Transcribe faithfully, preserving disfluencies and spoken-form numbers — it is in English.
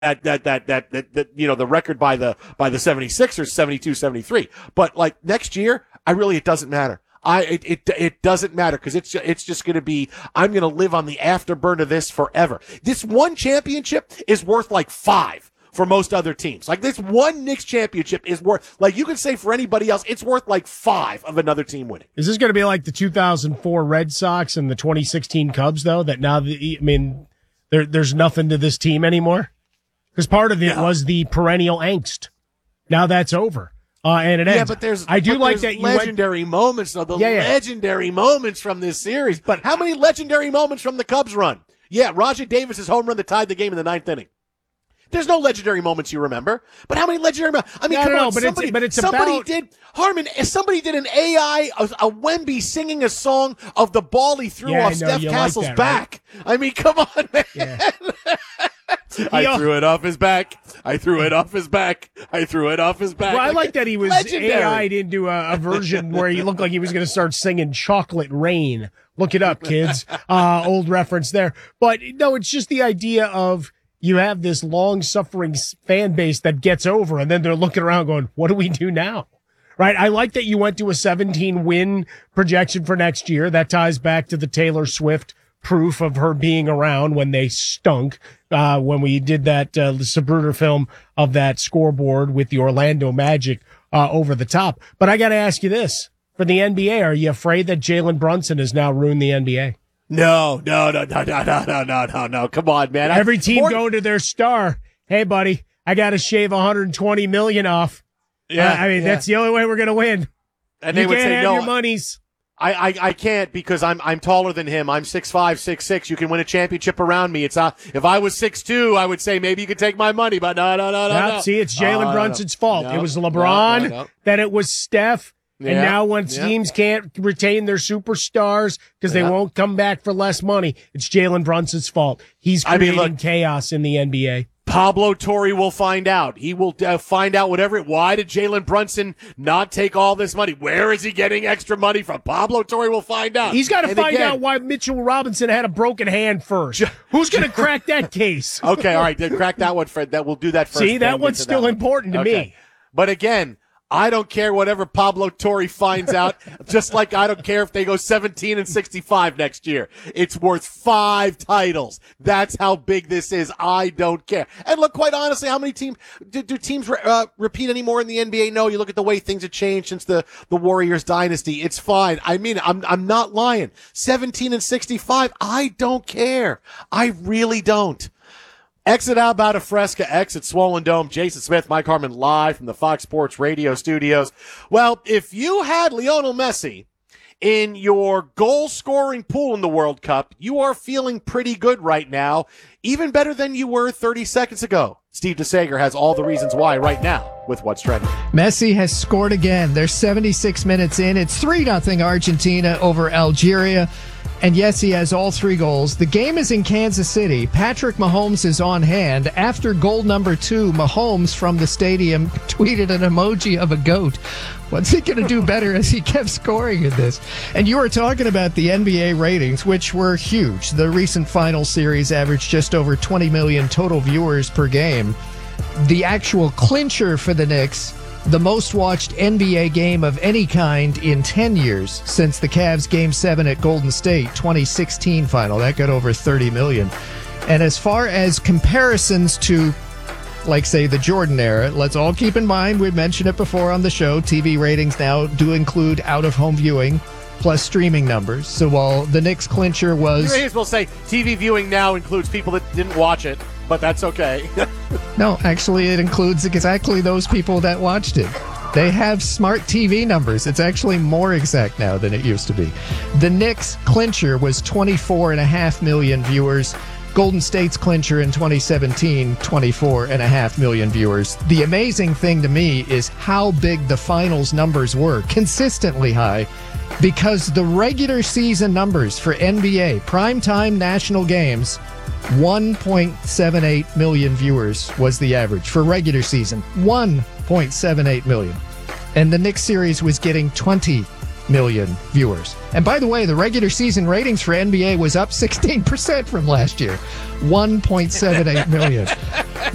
that, that, that, that, that, that, you know, the record by the, by the seventy-sixers, seventy-two seventy-three. But like next year, I really, it doesn't matter. I, it, it, it doesn't matter because it's, it's just going to be, I'm going to live on the afterburn of this forever. This one championship is worth like five for most other teams. Like this one Knicks championship is worth, like you can say for anybody else, it's worth like five of another team winning. Is this going to be like the two thousand four Red Sox and the twenty sixteen Cubs though? That now, the, I mean, there, there's nothing to this team anymore? Because part of it yeah. was the perennial angst. Now that's over. Uh, and it ends. Yeah, but there's I do but like there's that you legendary went, moments, though. The yeah, yeah. legendary moments from this series. But how many legendary moments from the Cubs run? Yeah, Rajai Davis's home run that tied the game in the ninth inning. There's no legendary moments you remember. But how many legendary moments? I mean, yeah, come no, on. no, but somebody, it's, but it's somebody about... did, Harmon, somebody did an A I, a, a Wemby singing a song of the ball he threw yeah, off know, Steph Castle's like that, back. Right? I mean, come on, man. Yeah. I yeah. threw it off his back. I threw it off his back. I threw it off his back. Well, I like, like that he was legendary. A I'd into a, a version where he looked like he was going to start singing Chocolate Rain. Look it up, kids. Uh, old reference there. But no, it's just the idea of you have this long-suffering fan base that gets over, and then they're looking around going, what do we do now? Right? I like that you went to a seventeen-win projection for next year. That ties back to the Taylor Swift proof of her being around when they stunk, uh, when we did that, uh, Sabruder film of that scoreboard with the Orlando Magic, uh, over the top. But I got to ask you this. For the N B A, are you afraid that Jalen Brunson has now ruined the N B A? No, no, no, no, no, no, no, no, no, no. Come on, man. Every team more... going to their star. Hey, buddy, I got to shave one hundred twenty million dollars off. Yeah. Uh, I mean, yeah. that's the only way we're going to win. And you they would can't say, have no. your monies. I, I, I can't because I'm I'm taller than him. I'm six five, six six. You can win a championship around me. It's uh, if I was six two, I would say maybe you could take my money, but no, no, no, no. no. no. See, it's Jalen uh, Brunson's no. fault. No, it was LeBron, no, no, no. then it was Steph, yeah, and now when yeah. teams can't retain their superstars because yeah. they won't come back for less money, it's Jalen Brunson's fault. He's creating I mean, look, chaos in the N B A. Pablo Torre will find out. He will uh, find out whatever. Why did Jalen Brunson not take all this money? Where is he getting extra money from? Pablo Torre will find out. He's got to find again, out why Mitchell Robinson had a broken hand first. Who's going to crack that case? Okay, all right, then crack that one, Fred. That we'll do that first. See, that one's still that important one. to okay. me. But again, I don't care whatever Pablo Torre finds out, just like I don't care if they go seventeen and sixty-five next year. It's worth five titles. That's how big this is. I don't care. And look, quite honestly, how many teams, do, do teams uh, repeat anymore in the N B A? No, you look at the way things have changed since the, the Warriors dynasty. It's fine. I mean, I'm, I'm not lying. seventeen and sixty-five, I don't care. I really don't. Exit out about a Fresca, exit Swollen Dome. Jason Smith, Mike Harmon live from the Fox Sports Radio studios. Well, if you had Lionel Messi in your goal-scoring pool in the World Cup, you are feeling pretty good right now, even better than you were thirty seconds ago. Steve DeSager has all the reasons why right now with What's Trending. Messi has scored again. They're seventy-six minutes in. It's three nothing Argentina over Algeria. And yes, he has all three goals. The game is in Kansas City. Patrick Mahomes is on hand. After goal number two, Mahomes from the stadium tweeted an emoji of a goat. What's he going to do better as he kept scoring in this? And you were talking about the N B A ratings, which were huge. The recent final series averaged just over twenty million total viewers per game. The actual clincher for the Knicks, the most watched N B A game of any kind in ten years since the Cavs Game seven at Golden State twenty sixteen final. That got over thirty million. And as far as comparisons to, like, say, the Jordan era, let's all keep in mind, we've mentioned it before on the show, T V ratings now do include out-of-home viewing plus streaming numbers. So while the Knicks clincher was... You may as well say T V viewing now includes people that didn't watch it, but that's okay. No, actually, it includes exactly those people that watched it. They have smart T V numbers. It's actually more exact now than it used to be. The Knicks clincher was twenty-four and a half million viewers. Golden State's clincher in twenty seventeen, twenty-four and a half million viewers. The amazing thing to me is how big the finals numbers were, consistently high, because the regular season numbers for N B A primetime national games, one point seven eight million viewers was the average for regular season. one point seven eight million. And the Knicks series was getting twenty million viewers. And by the way, the regular season ratings for N B A was up sixteen percent from last year. one point seven eight million.